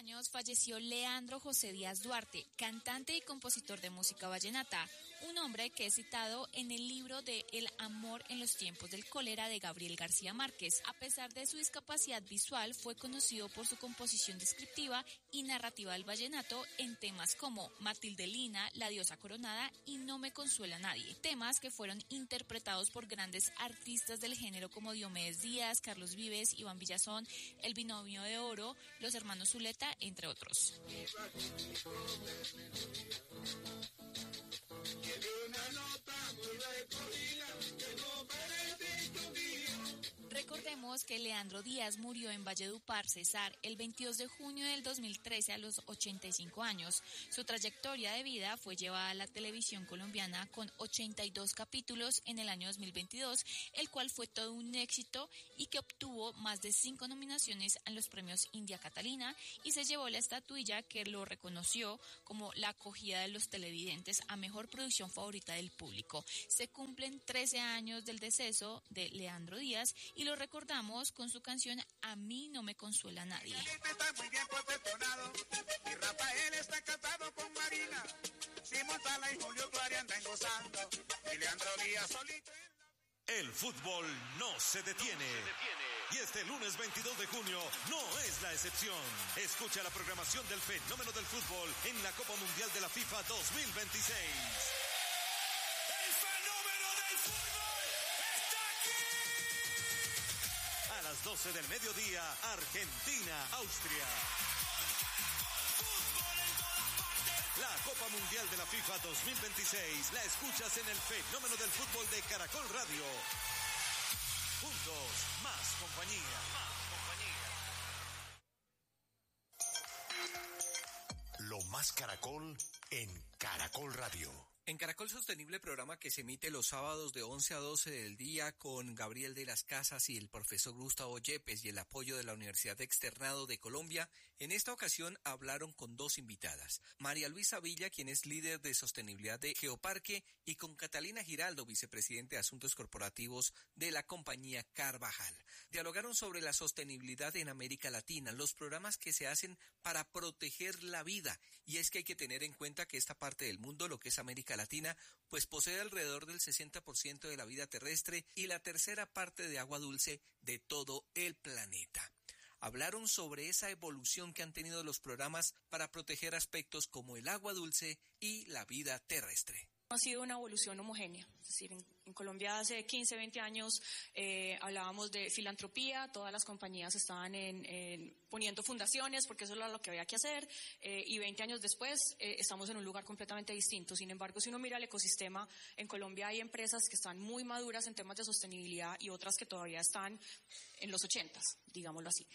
años falleció Leandro José Díaz Duarte, cantante y compositor de música vallenata, un hombre que es citado en el libro de El amor en los tiempos del cólera de Gabriel García Márquez. A pesar de su discapacidad visual, fue conocido por su composición descriptiva y narrativa del vallenato en temas como Matilde Lina, La diosa coronada y No me consuela nadie, temas que fueron interpretados por grandes artistas del género como Diomedes Díaz, Carlos Vives, Iván Villazón, El binomio de oro, Los hermanos Zuleta, entre otros. Recordemos que Leandro Díaz murió en Valledupar, Cesar, el 22 de junio del 2013 a los 85 años. Su trayectoria de vida fue llevada a la televisión colombiana con 82 capítulos en el año 2022, el cual fue todo un éxito y que obtuvo más de 5 nominaciones en los premios India Catalina y se llevó la estatuilla que lo reconoció como la acogida de los televidentes a mejor producción favorita del público. Se cumplen 13 años del deceso de Leandro Díaz y lo recordamos con su canción A mí no me consuela nadie. Está muy bien posicionado y Rafael está casado con Marina. Simón Sala y Julio Clary andan gozando y Leandro Díaz solito. El fútbol no se detiene. Y este lunes 22 de junio no es la excepción. Escucha la programación del fenómeno del fútbol en la Copa Mundial de la FIFA 2026. A las 12 del mediodía, Argentina-Austria. La Copa Mundial de la FIFA 2026 la escuchas en el fenómeno del fútbol de Caracol Radio. Juntos, más compañía. Lo más Caracol en Caracol Radio. En Caracol Sostenible, programa que se emite los sábados de 11 a 12 del día con Gabriel de las Casas y el profesor Gustavo Yepes y el apoyo de la Universidad Externado de Colombia, en esta ocasión hablaron con dos invitadas, María Luisa Villa, quien es líder de sostenibilidad de Geoparque, y con Catalina Giraldo, vicepresidente de Asuntos Corporativos de la compañía Carvajal. Dialogaron sobre la sostenibilidad en América Latina, los programas que se hacen para proteger la vida, y es que hay que tener en cuenta que esta parte del mundo, lo que es América Latina, pues posee alrededor del 60% de la vida terrestre y la tercera parte de agua dulce de todo el planeta. Hablaron sobre esa evolución que han tenido los programas para proteger aspectos como el agua dulce y la vida terrestre. Ha sido una evolución homogénea, es decir, en Colombia hace 15, 20 años hablábamos de filantropía, todas las compañías estaban poniendo fundaciones porque eso era lo que había que hacer, y 20 años después estamos en un lugar completamente distinto. Sin embargo, si uno mira el ecosistema, en Colombia hay empresas que están muy maduras en temas de sostenibilidad y otras que todavía están en los 80s, digámoslo así.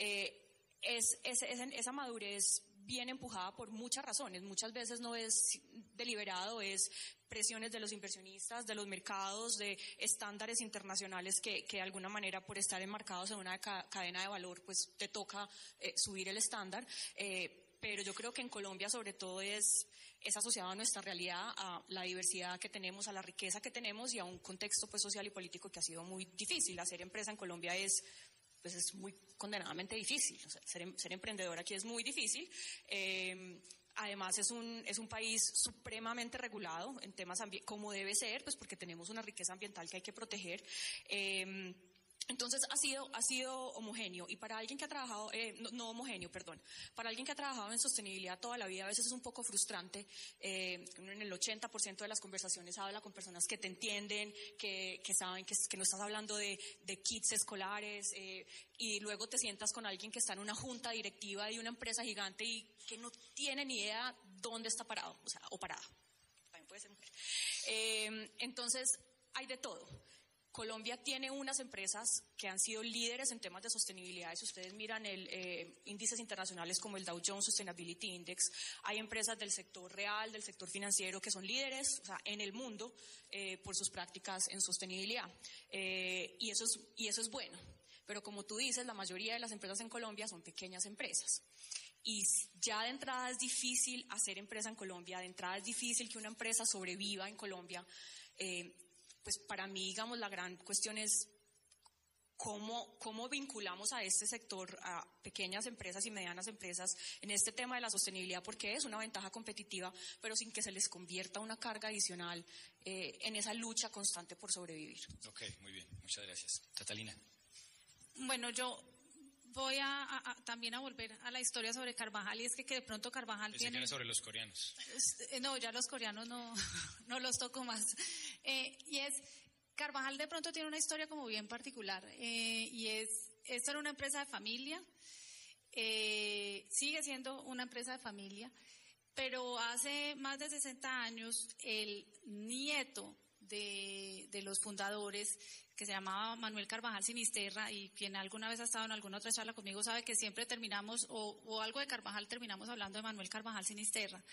Esa madurez viene empujada por muchas razones, muchas veces no es deliberado, es presiones de los inversionistas, de los mercados, de estándares internacionales que de alguna manera por estar enmarcados en una cadena de valor pues te toca subir el estándar, pero yo creo que en Colombia sobre todo es asociado a nuestra realidad, a la diversidad que tenemos, a la riqueza que tenemos y a un contexto pues social y político que ha sido muy difícil. Hacer empresa en Colombia es muy condenadamente difícil. O sea, ser emprendedor aquí es muy difícil. Además es un país supremamente regulado en temas como debe ser, pues porque tenemos una riqueza ambiental que hay que proteger. Entonces ha sido homogéneo, y para alguien que ha trabajado, no homogéneo, perdón, para alguien que ha trabajado en sostenibilidad toda la vida a veces es un poco frustrante. En el 80% de las conversaciones habla con personas que te entienden, que saben que no estás hablando de kits escolares, y luego te sientas con alguien que está en una junta directiva de una empresa gigante y que no tiene ni idea dónde está parado, o parada, también puede ser mujer. Entonces hay de todo. Colombia tiene unas empresas que han sido líderes en temas de sostenibilidad. Si ustedes miran índices internacionales como el Dow Jones Sustainability Index, hay empresas del sector real, del sector financiero que son líderes, en el mundo por sus prácticas en sostenibilidad. Y eso es bueno. Pero como tú dices, la mayoría de las empresas en Colombia son pequeñas empresas. Y ya de entrada es difícil hacer empresa en Colombia, de entrada es difícil que una empresa sobreviva en Colombia. Pues para mí, digamos, la gran cuestión es ¿Cómo vinculamos a este sector, a pequeñas empresas y medianas empresas en este tema de la sostenibilidad? Porque es una ventaja competitiva, pero sin que se les convierta una carga adicional en esa lucha constante por sobrevivir. Ok, muy bien, muchas gracias. Catalina. Bueno, yo voy también a volver a la historia sobre Carvajal, y es que de pronto Carvajal tiene... que sobre los coreanos. No, ya los coreanos no los toco más. Y es... Carvajal de pronto tiene una historia como bien particular, y esta era una empresa de familia, sigue siendo una empresa de familia, pero hace más de 60 años el nieto de los fundadores, que se llamaba Manuel Carvajal Sinisterra, y quien alguna vez ha estado en alguna otra charla conmigo sabe que siempre terminamos, o algo de Carvajal terminamos hablando de Manuel Carvajal Sinisterra.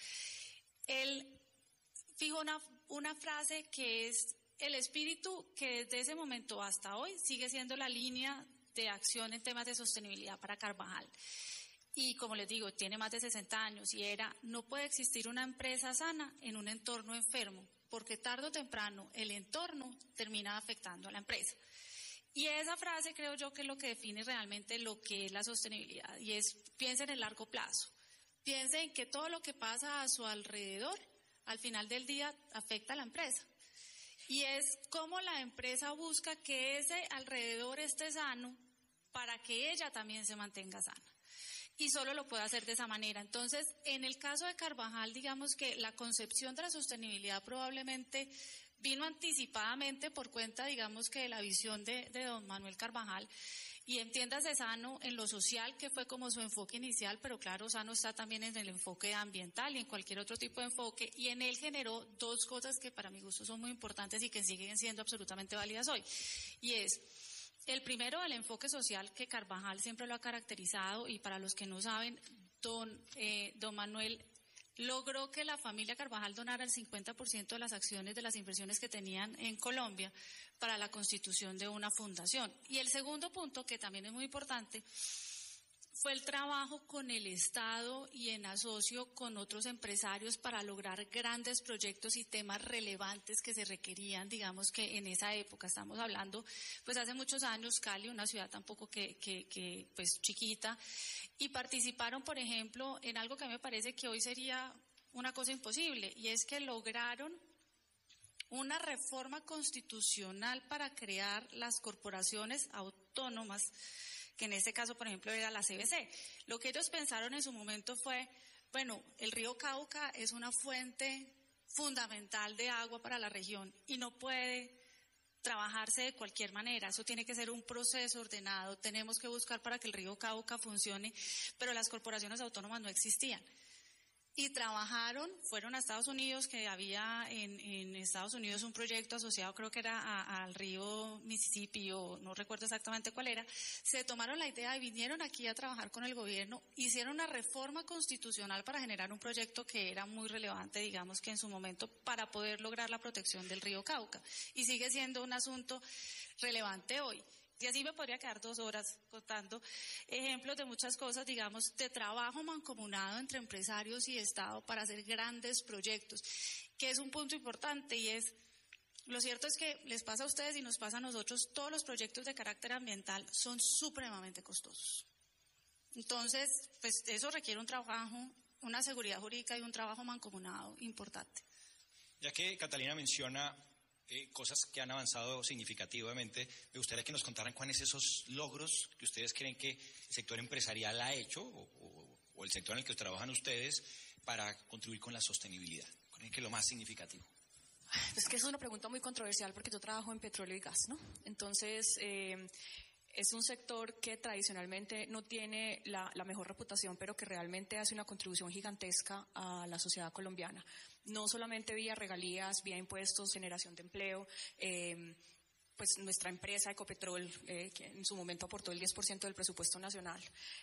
Él fijó una frase que es el espíritu que desde ese momento hasta hoy sigue siendo la línea de acción en temas de sostenibilidad para Carvajal. Y como les digo, tiene más de 60 años, y no puede existir una empresa sana en un entorno enfermo, porque tarde o temprano el entorno termina afectando a la empresa. Y esa frase creo yo que es lo que define realmente lo que es la sostenibilidad, y es: piensa en el largo plazo, piensa en que todo lo que pasa a su alrededor al final del día afecta a la empresa. Y es cómo la empresa busca que ese alrededor esté sano para que ella también se mantenga sana. Y solo lo puede hacer de esa manera. Entonces, en el caso de Carvajal, digamos que la concepción de la sostenibilidad probablemente vino anticipadamente por cuenta, digamos, que de la visión de don Manuel Carvajal. Y entiéndase sano en lo social, que fue como su enfoque inicial, pero claro, sano está también en el enfoque ambiental y en cualquier otro tipo de enfoque. Y en él generó dos cosas que para mi gusto son muy importantes y que siguen siendo absolutamente válidas hoy. Y es, el primero, el enfoque social, que Carvajal siempre lo ha caracterizado, y para los que no saben, don Manuel logró que la familia Carvajal donara el 50% de las acciones de las inversiones que tenían en Colombia para la constitución de una fundación. Y el segundo punto, que también es muy importante, fue el trabajo con el Estado y en asocio con otros empresarios para lograr grandes proyectos y temas relevantes que se requerían, digamos que en esa época, estamos hablando pues hace muchos años, Cali, una ciudad tampoco que pues chiquita, y participaron, por ejemplo, en algo que a mí me parece que hoy sería una cosa imposible, y es que lograron una reforma constitucional para crear las corporaciones autónomas, que en este caso, por ejemplo, era la CBC. Lo que ellos pensaron en su momento fue, bueno, el río Cauca es una fuente fundamental de agua para la región y no puede trabajarse de cualquier manera, eso tiene que ser un proceso ordenado, tenemos que buscar para que el río Cauca funcione, pero las corporaciones autónomas no existían. Y trabajaron, fueron a Estados Unidos, que había en Estados Unidos un proyecto asociado, creo que era al río Mississippi, o no recuerdo exactamente cuál era. Se tomaron la idea y vinieron aquí a trabajar con el gobierno, hicieron una reforma constitucional para generar un proyecto que era muy relevante, digamos que en su momento, para poder lograr la protección del río Cauca. Y sigue siendo un asunto relevante hoy. Y así me podría quedar 2 horas contando ejemplos de muchas cosas, digamos, de trabajo mancomunado entre empresarios y Estado para hacer grandes proyectos, que es un punto importante. Y es, lo cierto es que les pasa a ustedes y nos pasa a nosotros, todos los proyectos de carácter ambiental son supremamente costosos. Entonces, pues eso requiere un trabajo, una seguridad jurídica y un trabajo mancomunado importante. Ya que Catalina menciona cosas que han avanzado significativamente, me gustaría que nos contaran cuáles son esos logros que ustedes creen que el sector empresarial ha hecho o el sector en el que trabajan ustedes para contribuir con la sostenibilidad. ¿Creen que lo más significativo? Es que es una pregunta muy controversial porque yo trabajo en petróleo y gas, ¿no? Entonces, es un sector que tradicionalmente no tiene la mejor reputación, pero que realmente hace una contribución gigantesca a la sociedad colombiana. No solamente vía regalías, vía impuestos, generación de empleo, pues nuestra empresa Ecopetrol, que en su momento aportó el 10% del presupuesto nacional.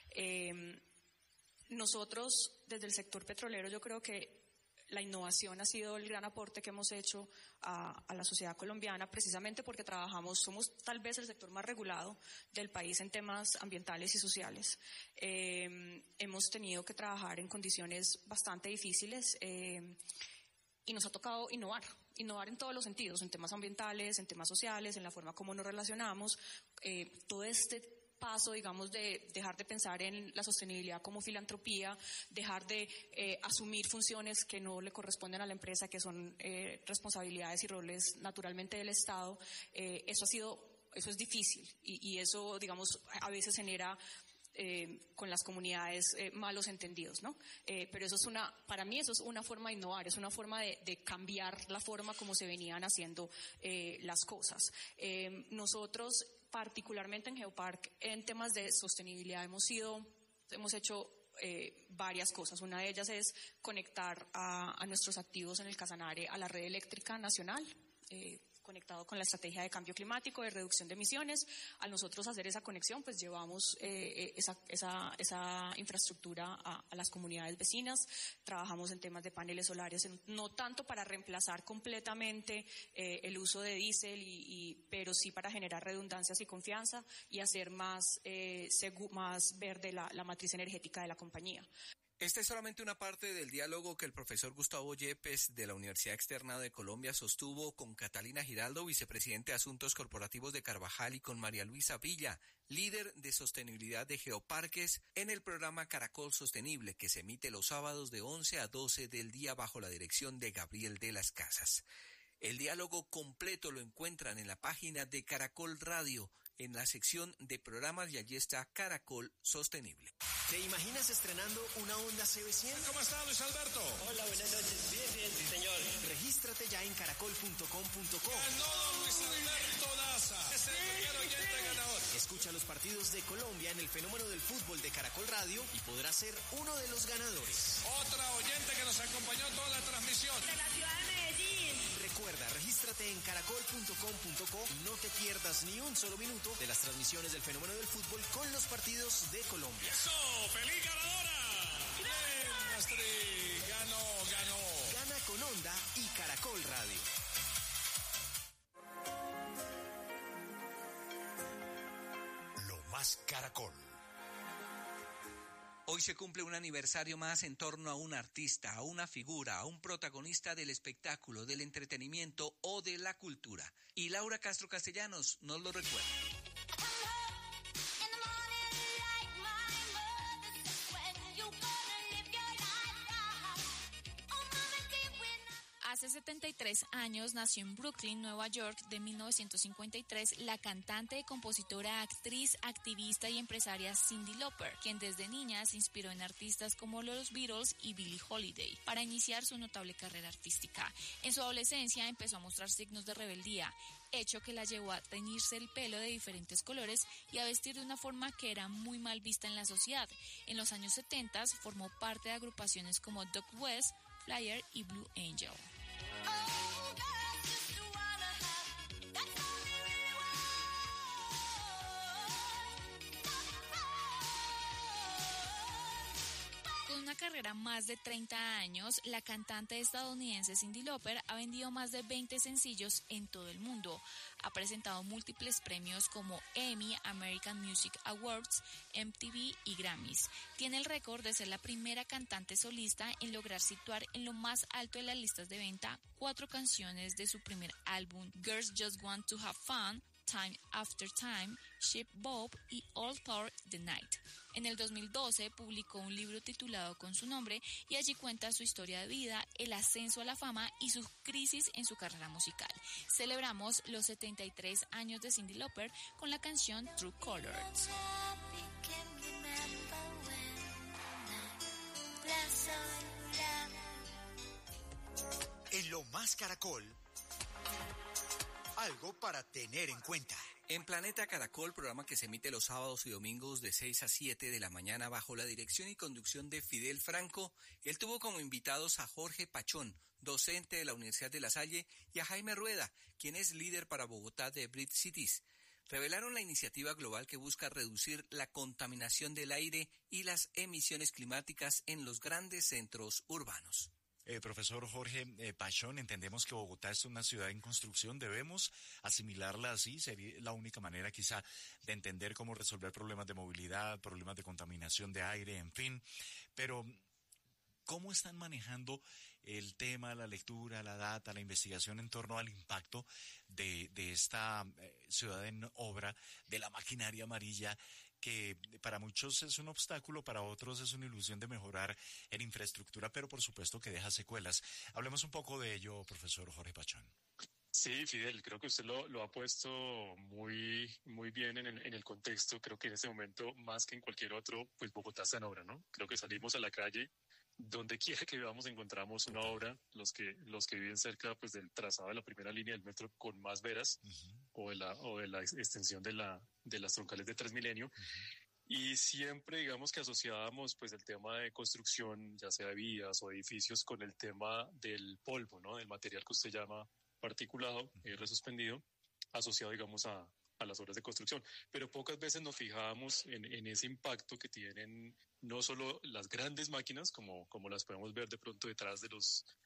Nosotros, desde el sector petrolero, yo creo que la innovación ha sido el gran aporte que hemos hecho a la sociedad colombiana, precisamente porque somos tal vez el sector más regulado del país en temas ambientales y sociales. Hemos tenido que trabajar en condiciones bastante difíciles y nos ha tocado innovar. innovar en todos los sentidos, en temas ambientales, en temas sociales, en la forma como nos relacionamos, todo este paso, digamos, de dejar de pensar en la sostenibilidad como filantropía, dejar de asumir funciones que no le corresponden a la empresa, que son responsabilidades y roles naturalmente del Estado, eso es difícil y eso, digamos, a veces genera con las comunidades malos entendidos, ¿no? Pero para mí eso es una forma de innovar, es una forma de cambiar la forma como se venían haciendo las cosas. Nosotros, particularmente en Geopark, en temas de sostenibilidad hemos hecho varias cosas. Una de ellas es conectar a nuestros activos en el Casanare a la red eléctrica nacional, conectado con la estrategia de cambio climático, de reducción de emisiones. Al nosotros hacer esa conexión, pues llevamos esa infraestructura a las comunidades vecinas. Trabajamos en temas de paneles solares, no tanto para reemplazar completamente el uso de diésel, pero sí para generar redundancias y confianza y hacer más verde la matriz energética de la compañía. Esta es solamente una parte del diálogo que el profesor Gustavo Yepes de la Universidad Externado de Colombia sostuvo con Catalina Giraldo, vicepresidente de Asuntos Corporativos de Carvajal, y con María Luisa Villa, líder de sostenibilidad de Geoparques, en el programa Caracol Sostenible, que se emite los sábados de 11 a 12 del día bajo la dirección de Gabriel de las Casas. El diálogo completo lo encuentran en la página de Caracol Radio, en la sección de programas, y allí está Caracol Sostenible. ¿Te imaginas estrenando una Honda CB100? ¿Cómo está, Luis Alberto? Hola, buenas noches. Bien, sí, señor. Regístrate ya en caracol.com.co. ¡Ganó Luis Alberto Daza! Es el primer oyente ganador. Escucha los partidos de Colombia en el fenómeno del fútbol de Caracol Radio y podrás ser uno de los ganadores. Otra oyente que nos acompañó en toda la transmisión. De la ciudad de Medellín. Recuerda, regístrate en caracol.com.co y no te pierdas ni un solo minuto de las transmisiones del fenómeno del fútbol con los partidos de Colombia. ¡Eso! ¡Feliz ganadora! ¡Bien, Astrid! ¡Ganó! Gana con Honda y Caracol Radio. Lo más Caracol. Hoy se cumple un aniversario más en torno a un artista, a una figura, a un protagonista del espectáculo, del entretenimiento o de la cultura. Y Laura Castro Castellanos nos lo recuerda. Hace 73 años nació en Brooklyn, Nueva York, de 1953, la cantante, compositora, actriz, activista y empresaria Cyndi Lauper, quien desde niña se inspiró en artistas como los Beatles y Billie Holiday para iniciar su notable carrera artística. En su adolescencia empezó a mostrar signos de rebeldía, hecho que la llevó a teñirse el pelo de diferentes colores y a vestir de una forma que era muy mal vista en la sociedad. En los años 70 formó parte de agrupaciones como Doc West, Flyer y Blue Angel. Con una carrera más de 30 años, la cantante estadounidense Cyndi Lauper ha vendido más de 20 sencillos en todo el mundo. Ha presentado múltiples premios como Emmy, American Music Awards, MTV y Grammys. Tiene el récord de ser la primera cantante solista en lograr situar en lo más alto de las listas de venta 4 canciones de su primer álbum, Girls Just Want to Have Fun, Time After Time, Ship Bob y All Through the Night. En el 2012 publicó un libro titulado con su nombre y allí cuenta su historia de vida, el ascenso a la fama y su crisis en su carrera musical. Celebramos los 73 años de Cyndi Lauper con la canción True Colors. En Lo Más Caracol, algo para tener en cuenta. En Planeta Caracol, programa que se emite los sábados y domingos de 6 a 7 de la mañana bajo la dirección y conducción de Fidel Franco, él tuvo como invitados a Jorge Pachón, docente de la Universidad de La Salle, y a Jaime Rueda, quien es líder para Bogotá de Brit Cities. Revelaron la iniciativa global que busca reducir la contaminación del aire y las emisiones climáticas en los grandes centros urbanos. Profesor Jorge Pachón, entendemos que Bogotá es una ciudad en construcción, debemos asimilarla así, sería la única manera quizá de entender cómo resolver problemas de movilidad, problemas de contaminación de aire, en fin, pero ¿Cómo están manejando el tema, la lectura, la data, la investigación en torno al impacto de esta ciudad en obra, de la maquinaria amarilla, que para muchos es un obstáculo, para otros es una ilusión de mejorar en infraestructura, pero por supuesto que deja secuelas? Hablemos un poco de ello, profesor Jorge Pachón. Sí, Fidel, creo que usted lo ha puesto muy, muy bien en el contexto. Creo que en este momento, más que en cualquier otro, pues Bogotá está en obra, ¿no? Creo que salimos a la calle, donde quiera que vivamos encontramos una obra. Los que viven cerca, pues, del trazado de la primera línea del metro con más veras, o de la extensión de las troncales de Transmilenio. Y siempre, digamos, que asociábamos, pues, el tema de construcción, ya sea de vías o edificios, con el tema del polvo, ¿no? Del material que usted llama particulado, resuspendido, asociado, digamos, a las obras de construcción. Pero pocas veces nos fijábamos en ese impacto que tienen no solo las grandes máquinas, como las podemos ver de pronto detrás de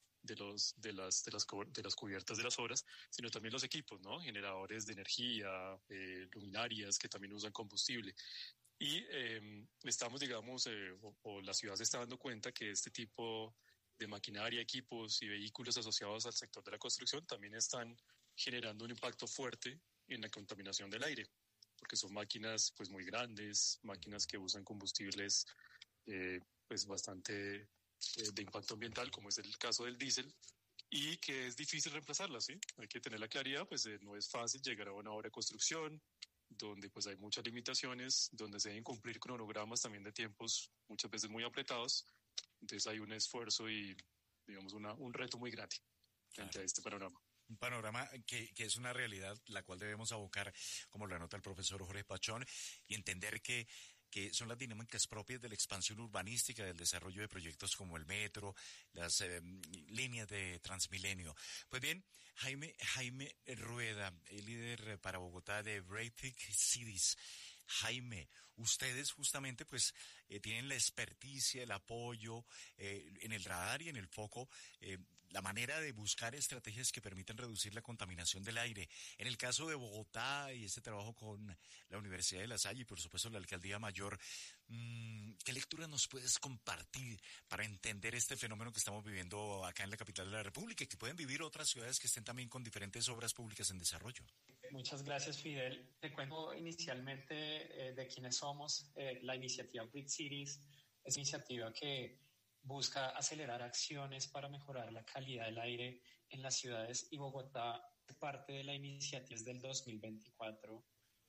las cubiertas de las obras, sino también los equipos, ¿no? Generadores de energía, luminarias que también usan combustible. Y estamos, digamos, o la ciudad se está dando cuenta que este tipo de maquinaria, equipos y vehículos asociados al sector de la construcción también están generando un impacto fuerte en la contaminación del aire, porque son máquinas, pues, muy grandes, máquinas que usan combustibles pues bastante de impacto ambiental, como es el caso del diésel, y que es difícil reemplazarlas, ¿sí? Hay que tener la claridad, pues no es fácil llegar a una obra de construcción donde pues hay muchas limitaciones, donde se deben cumplir cronogramas también de tiempos muchas veces muy apretados. Entonces hay un esfuerzo y, digamos, un reto muy grande frente a este panorama. Un panorama que es una realidad la cual debemos abocar, como lo anota el profesor Jorge Pachón, y entender que son las dinámicas propias de la expansión urbanística, del desarrollo de proyectos como el metro, las líneas de Transmilenio. Pues bien, Jaime Rueda, el líder para Bogotá de Breakthrough Cities. Jaime, ustedes justamente pues tienen la experticia, el apoyo en el radar y en el foco, la manera de buscar estrategias que permitan reducir la contaminación del aire. En el caso de Bogotá y este trabajo con la Universidad de La Salle y por supuesto la Alcaldía Mayor, ¿qué lectura nos puedes compartir para entender este fenómeno que estamos viviendo acá en la capital de la República y que pueden vivir otras ciudades que estén también con diferentes obras públicas en desarrollo? Muchas gracias, Fidel. Te cuento inicialmente de quiénes somos. La iniciativa Brick Cities es una iniciativa que busca acelerar acciones para mejorar la calidad del aire en las ciudades, y Bogotá parte de la iniciativa desde el 2024,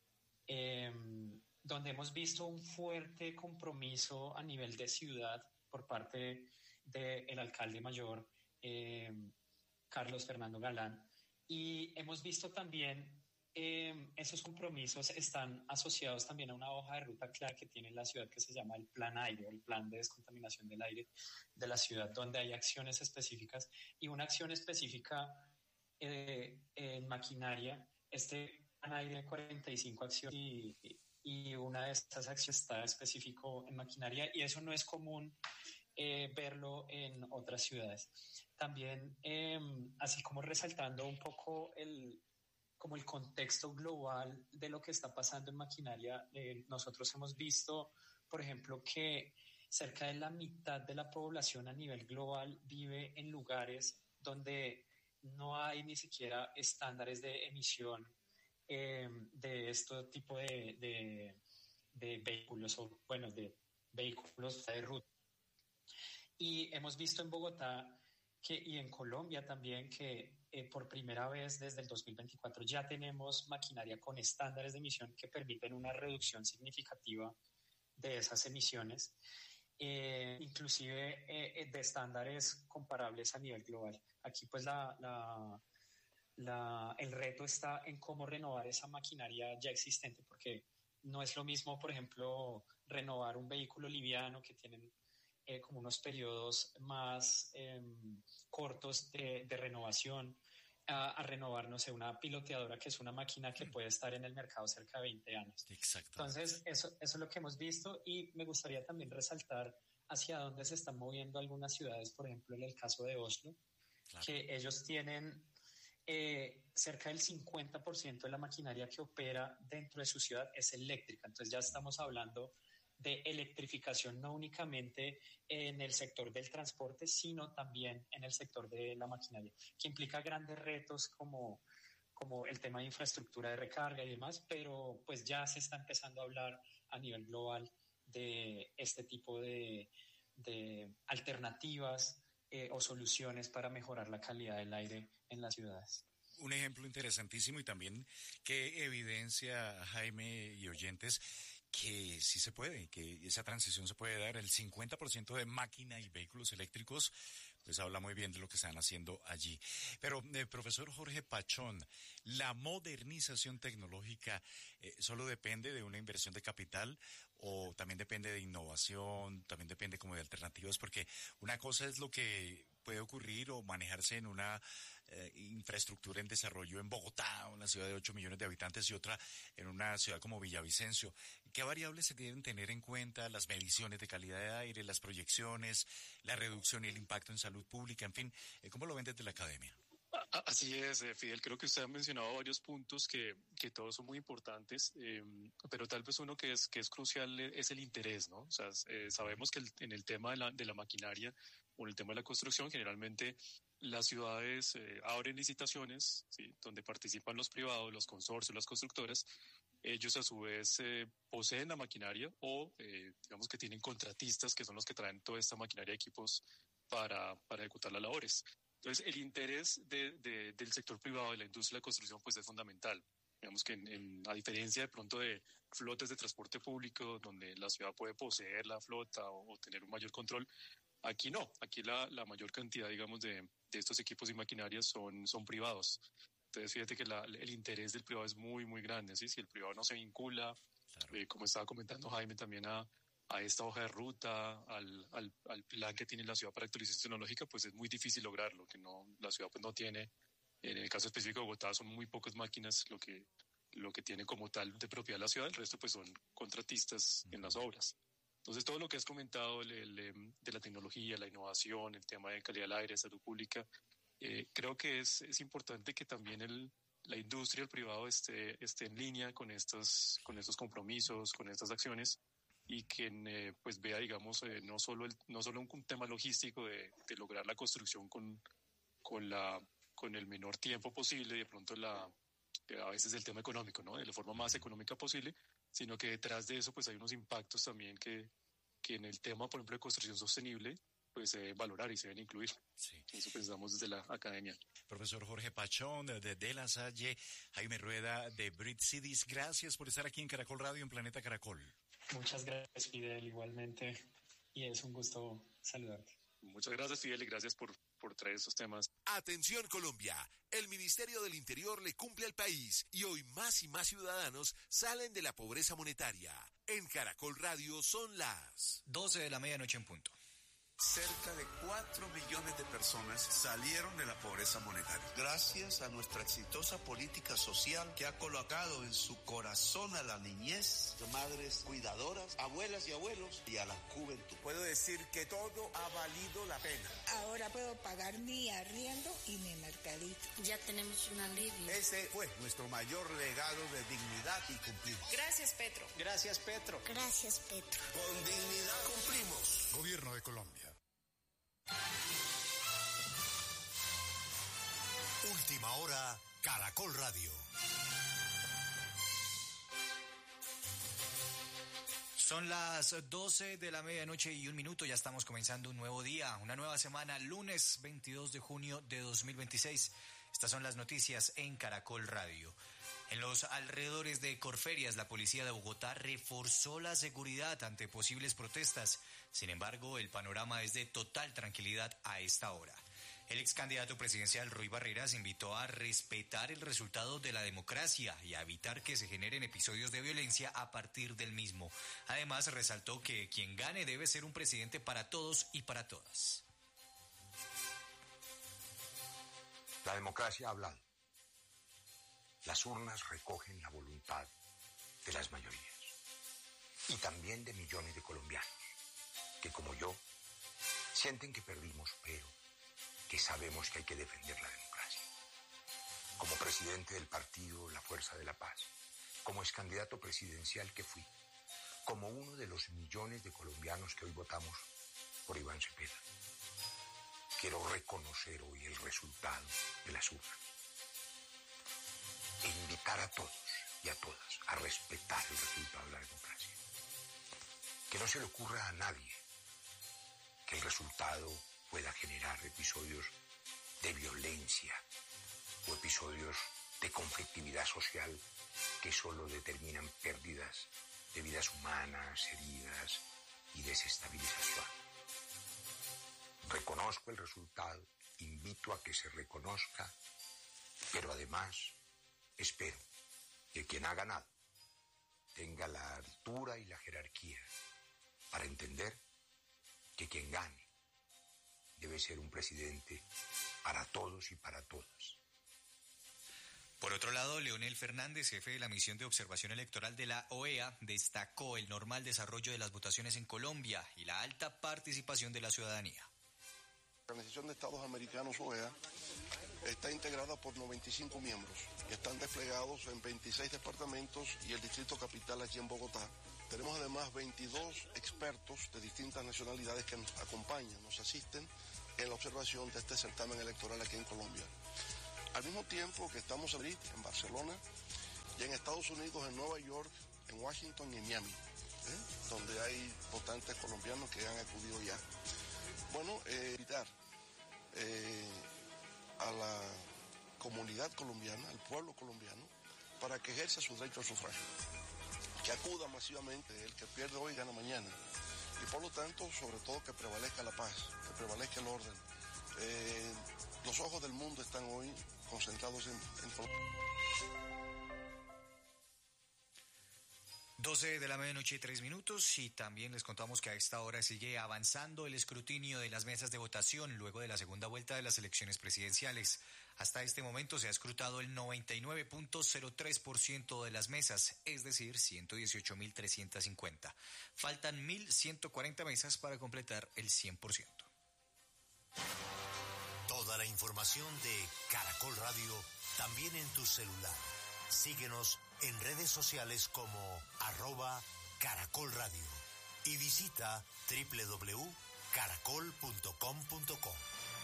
donde hemos visto un fuerte compromiso a nivel de ciudad por parte del alcalde mayor, Carlos Fernando Galán, y hemos visto también esos compromisos están asociados también a una hoja de ruta clara que tiene la ciudad, que se llama el Plan Aire, o el Plan de Descontaminación del Aire de la ciudad, donde hay acciones específicas, y una acción específica en maquinaria. Este Plan Aire de 45 acciones y una de estas acciones está específico en maquinaria, y eso no es común verlo en otras ciudades. También, así como resaltando un poco como el contexto global de lo que está pasando en maquinaria, nosotros hemos visto, por ejemplo, que cerca de la mitad de la población a nivel global vive en lugares donde no hay ni siquiera estándares de emisión de este tipo de vehículos, o bueno, de vehículos de ruta. Y hemos visto en Bogotá y en Colombia también que por primera vez desde el 2024 ya tenemos maquinaria con estándares de emisión que permiten una reducción significativa de esas emisiones, inclusive de estándares comparables a nivel global. Aquí pues el reto está en cómo renovar esa maquinaria ya existente, porque no es lo mismo, por ejemplo, renovar un vehículo liviano que tienen como unos periodos más cortos de renovación, a renovar, no sé, una piloteadora, que es una máquina que puede estar en el mercado cerca de 20 años. Exacto. Entonces, eso es lo que hemos visto, y me gustaría también resaltar hacia dónde se están moviendo algunas ciudades, por ejemplo, en el caso de Oslo, claro, que ellos tienen cerca del 50% de la maquinaria que opera dentro de su ciudad es eléctrica. Entonces ya estamos hablando de electrificación, no únicamente en el sector del transporte, sino también en el sector de la maquinaria, que implica grandes retos como el tema de infraestructura de recarga y demás, pero pues ya se está empezando a hablar a nivel global de este tipo de alternativas o soluciones para mejorar la calidad del aire en las ciudades. Un ejemplo interesantísimo y también que evidencia, Jaime y oyentes, que sí se puede, que esa transición se puede dar. El 50% de máquina y vehículos eléctricos, pues habla muy bien de lo que están haciendo allí. Pero, profesor Jorge Pachón, ¿la modernización tecnológica solo depende de una inversión de capital o también depende de innovación, también depende como de alternativas? Porque una cosa es lo que puede ocurrir o manejarse en una infraestructura en desarrollo en Bogotá, una ciudad de 8 millones de habitantes, y otra en una ciudad como Villavicencio. ¿Qué variables se deben tener en cuenta? Las mediciones de calidad de aire, las proyecciones, la reducción y el impacto en salud pública, en fin, ¿cómo lo ven desde la academia? Así es, Fidel. Creo que usted ha mencionado varios puntos que todos son muy importantes, pero tal vez uno que es crucial es el interés, ¿no? O sea, sabemos que en el tema de la maquinaria o en el tema de la construcción, generalmente las ciudades abren licitaciones, ¿sí?, donde participan los privados, los consorcios, las constructoras. Ellos a su vez poseen la maquinaria o digamos que tienen contratistas que son los que traen toda esta maquinaria y equipos para ejecutar las labores. Entonces, el interés del sector privado de la industria de la construcción pues es fundamental. Digamos que a diferencia de pronto de flotas de transporte público, donde la ciudad puede poseer la flota o tener un mayor control, aquí no. Aquí la mayor cantidad, digamos, de estos equipos y maquinarias son privados. Entonces, fíjate que el interés del privado es muy, muy grande, ¿sí? Si el privado no se vincula, claro, como estaba comentando Jaime, también a esta hoja de ruta, al plan que tiene la ciudad para actualización tecnológica, pues es muy difícil lograrlo, que la ciudad pues no tiene. En el caso específico de Bogotá son muy pocas máquinas lo que tiene como tal de propiedad la ciudad, el resto pues son contratistas en las obras. Entonces, todo lo que has comentado de la tecnología, la innovación, el tema de calidad del aire, salud pública, creo que es importante que también la industria, el privado esté en línea con estos compromisos, con estas acciones, y que pues vea, digamos, no solo un tema logístico de lograr la construcción con el menor tiempo posible, de pronto a veces el tema económico, ¿no?, de la forma más económica posible, sino que detrás de eso pues hay unos impactos también que en el tema, por ejemplo, de construcción sostenible, pues se debe valorar y se deben incluir. Sí. Eso pensamos desde la academia. Profesor Jorge Pachón, de La Salle, Jaime Rueda, de Brit Cities, gracias por estar aquí en Caracol Radio, en Planeta Caracol. Muchas gracias, Fidel, igualmente, y es un gusto saludarte. Muchas gracias, Fidel, y gracias por traer estos temas. Atención, Colombia. El Ministerio del Interior le cumple al país y hoy más y más ciudadanos salen de la pobreza monetaria. En Caracol Radio son las 12 de la medianoche en punto. Cerca de 4 millones de personas salieron de la pobreza monetaria. Gracias a nuestra exitosa política social que ha colocado en su corazón a la niñez, de madres cuidadoras, abuelas y abuelos y a la juventud. Puedo decir que todo ha valido la pena. Ahora puedo pagar mi arriendo y mi mercadito. Ya tenemos un alivio. Ese fue nuestro mayor legado de dignidad y cumplimos. Gracias, Petro. Gracias, Petro. Gracias, Petro. Con dignidad cumplimos. Gobierno de Colombia. Última hora, Caracol Radio. Son las 12 de la medianoche y 1 minuto, ya estamos comenzando un nuevo día, una nueva semana, lunes 22 de junio de 2026. Estas son las noticias en Caracol Radio. En los alrededores de Corferias, la policía de Bogotá reforzó la seguridad ante posibles protestas. Sin embargo, el panorama es de total tranquilidad a esta hora. El ex candidato presidencial Roy Barreras invitó a respetar el resultado de la democracia y a evitar que se generen episodios de violencia a partir del mismo. Además, resaltó que quien gane debe ser un presidente para todos y para todas. La democracia ha hablado. Las urnas recogen la voluntad de las mayorías y también de millones de colombianos que, como yo, sienten que perdimos, pero que sabemos que hay que defender la democracia. Como presidente del partido La Fuerza de la Paz, como ex candidato presidencial que fui, como uno de los millones de colombianos que hoy votamos por Iván Cepeda. Quiero reconocer hoy el resultado de las urnas e invitar a todos y a todas a respetar el resultado de la democracia. Que no se le ocurra a nadie que el resultado pueda generar episodios de violencia o episodios de conflictividad social que solo determinan pérdidas de vidas humanas, heridas y desestabilización. Reconozco el resultado, invito a que se reconozca, pero además espero que quien ha ganado tenga la altura y la jerarquía para entender que quien gane debe ser un presidente para todos y para todas. Por otro lado, Leonel Fernández, jefe de la misión de observación electoral de la OEA, destacó el normal desarrollo de las votaciones en Colombia y la alta participación de la ciudadanía. La Organización de Estados Americanos, OEA, está integrada por 95 miembros y están desplegados en 26 departamentos y el Distrito Capital aquí en Bogotá. Tenemos además 22 expertos de distintas nacionalidades que nos acompañan, nos asisten en la observación de este certamen electoral aquí en Colombia. Al mismo tiempo que estamos en Madrid, en Barcelona, y en Estados Unidos, en Nueva York, en Washington y en Miami, donde hay votantes colombianos que han acudido ya. Bueno, invitar a la comunidad colombiana, al pueblo colombiano, para que ejerza su derecho al sufragio, que acuda masivamente, el que pierde hoy gana mañana, y por lo tanto, sobre todo, que prevalezca la paz, que prevalezca el orden. Los ojos del mundo están hoy concentrados en Colombia. 12 de la medianoche y 3 minutos, y también les contamos que a esta hora sigue avanzando el escrutinio de las mesas de votación luego de la segunda vuelta de las elecciones presidenciales. Hasta este momento se ha escrutado el 99.03% de las mesas, es decir, 118.350. Faltan 1.140 mesas para completar el 100%. Toda la información de Caracol Radio también en tu celular. Síguenos en redes sociales como @Caracol Radio y visita www.caracol.com.co.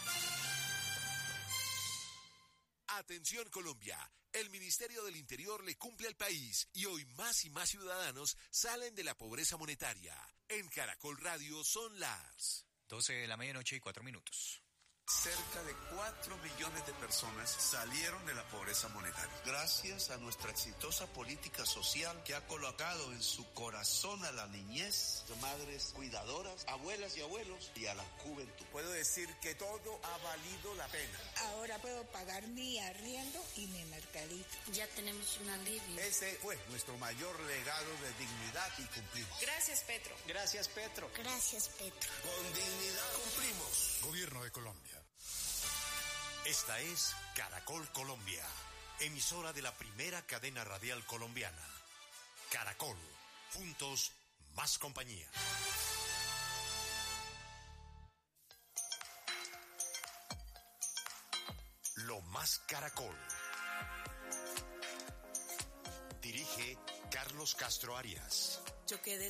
Atención Colombia, el Ministerio del Interior le cumple al país y hoy más y más ciudadanos salen de la pobreza monetaria. En Caracol Radio son las 12 de la medianoche y 4 minutos. Cerca de 4 millones de personas salieron de la pobreza monetaria. Gracias a nuestra exitosa política social que ha colocado en su corazón a la niñez, madres cuidadoras, abuelas y abuelos y a la juventud. Puedo decir que todo ha valido la pena. Ahora puedo pagar mi arriendo y mi mercadito. Ya tenemos un alivio. Ese fue nuestro mayor legado de dignidad y cumplimos. Gracias, Petro. Gracias, Petro. Gracias, Petro. Con dignidad cumplimos. Gobierno de Colombia. Esta es Caracol Colombia, emisora de la primera cadena radial colombiana. Caracol, juntos, más compañía. Lo más Caracol. Dirige Carlos Castro Arias. Yo quedé